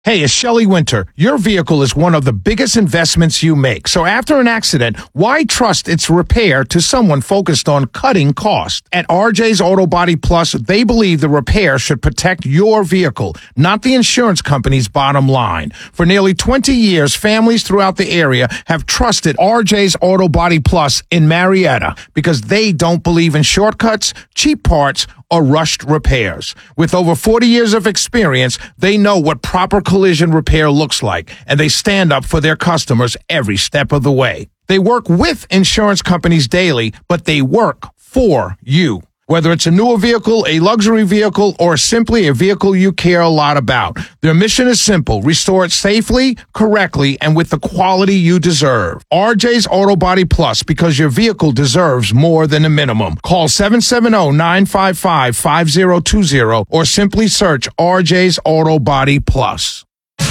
Hey, it's Shelley Winter. Your vehicle is one of the biggest investments you make. So after an accident, why trust its repair to someone focused on cutting costs? At RJ's Auto Body Plus, they believe the repair should protect your vehicle, not the insurance company's bottom line. For nearly 20 years, families throughout the area have trusted RJ's Auto Body Plus in Marietta because they don't believe in shortcuts, cheap parts, or rushed repairs. With over 40 years of experience, they know what proper collision repair looks like, and they stand up for their customers every step of the way. They work with insurance companies daily, but they work for you. Whether it's a newer vehicle, a luxury vehicle, or simply a vehicle you care a lot about, their mission is simple: restore it safely, correctly, and with the quality you deserve. RJ's Auto Body Plus, because your vehicle deserves more than a minimum. Call 770-955-5020 or simply search RJ's Auto Body Plus.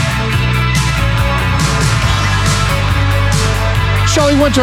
Shelley Winter.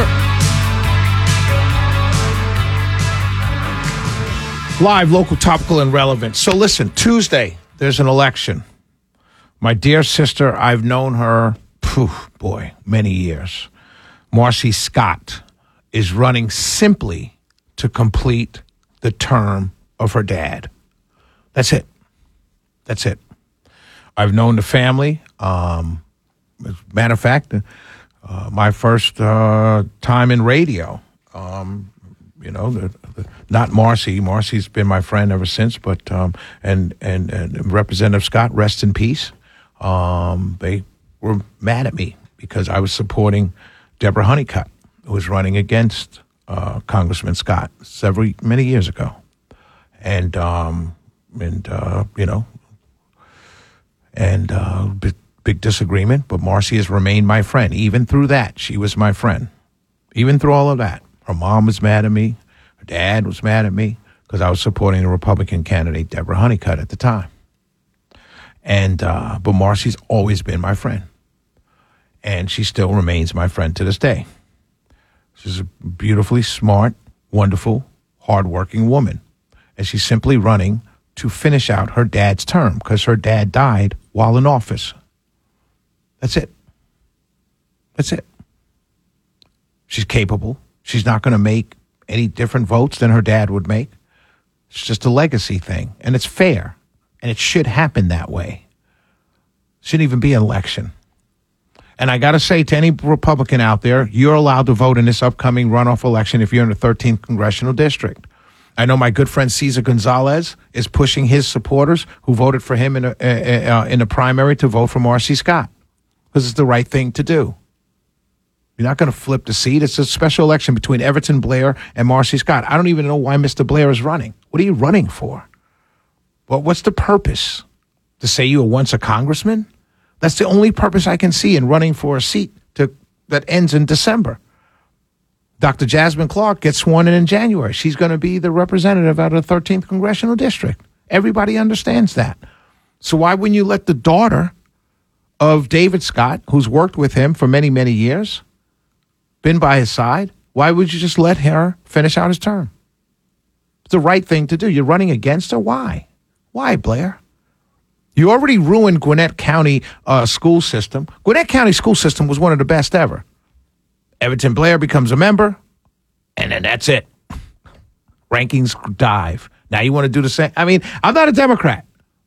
Live, local, topical, and relevant. So listen, Tuesday, there's an election. My dear sister, I've known her, many years. Marcy Scott is running simply to complete the term of her dad. That's it. That's it. I've known the family. As a matter of fact, my first time in radio, not Marcy. Marcy's been my friend ever since, but and Representative Scott, rest in peace. They were mad at me because I was supporting Deborah Honeycutt, who was running against Congressman Scott many years ago, big disagreement. But Marcy has remained my friend. Even through that, she was my friend. Even through all of that. Her mom was mad at me. Her dad was mad at me because I was supporting the Republican candidate, Deborah Honeycutt, at the time. But Marcy's always been my friend. And she still remains my friend to this day. She's a beautifully smart, wonderful, hardworking woman. And she's simply running to finish out her dad's term because her dad died while in office. That's it. That's it. She's capable. She's not going to make any different votes than her dad would make. It's just a legacy thing, and it's fair, and it should happen that way. Shouldn't even be an election. And I got to say to any Republican out there, you're allowed to vote in this upcoming runoff election if you're in the 13th Congressional District. I know my good friend Cesar Gonzalez is pushing his supporters who voted for him in the primary to vote for Marcy Scott because it's the right thing to do. You're not going to flip the seat. It's a special election between Everton Blair and Marcy Scott. I don't even know why Mr. Blair is running. What are you running for? Well, what's the purpose? To say you were once a congressman? That's the only purpose I can see in running for a seat that ends in December. Dr. Jasmine Clark gets sworn in January. She's going to be the representative out of the 13th Congressional District. Everybody understands that. So why wouldn't you let the daughter of David Scott, who's worked with him for many, many years, been by his side, why would you just let her finish out his term? It's the right thing to do. You're running against her? Why? Why, Blair? You already ruined Gwinnett County school system. Gwinnett County school system was one of the best ever. Everton Blair becomes a member, and then that's it. Rankings dive. Now you want to do the same? I mean, I'm not a Democrat,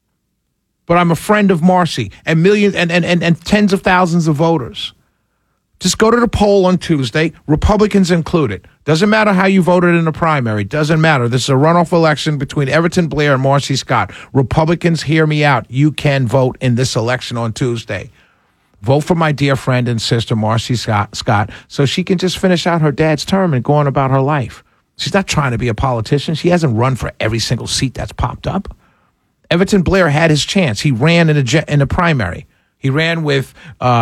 but I'm a friend of Marcy and millions and tens of thousands of voters. Just go to the poll on Tuesday, Republicans included. Doesn't matter how you voted in the primary. Doesn't matter. This is a runoff election between Everton Blair and Marcy Scott. Republicans, hear me out. You can vote in this election on Tuesday. Vote for my dear friend and sister, Marcy Scott, so she can just finish out her dad's term and go on about her life. She's not trying to be a politician. She hasn't run for every single seat that's popped up. Everton Blair had his chance. He ran in the primary. He ran with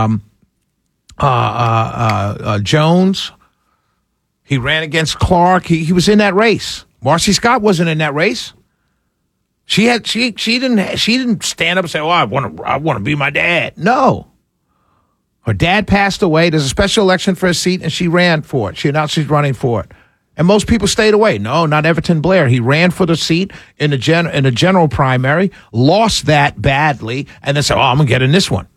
Jones. He ran against Clark. He was in that race. Marcy Scott wasn't in that race. She didn't stand up and say, "Oh, I want to be my dad." No. Her dad passed away. There's a special election for a seat, and she ran for it. She announced she's running for it. And most people stayed away. No, not Everton Blair. He ran for the seat in the general primary, lost that badly, and then said, "Oh, I'm gonna get in this one."